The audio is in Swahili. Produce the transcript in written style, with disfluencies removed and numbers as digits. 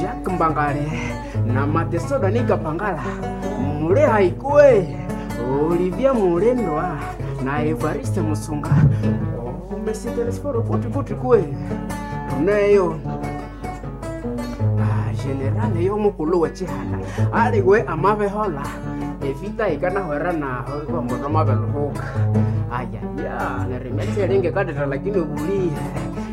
Jacques Mbangale na Mateso Danika Pangala Mure Haikue Olivia Mulendwa na Evariste Musunga Messi telesforo puti kwe tuneyo general yo mukulu wa chihana aligwe amave hola evita ikana hora na kwa mbono mabeluka aya ya na remete ringe kadeta lakini ubuli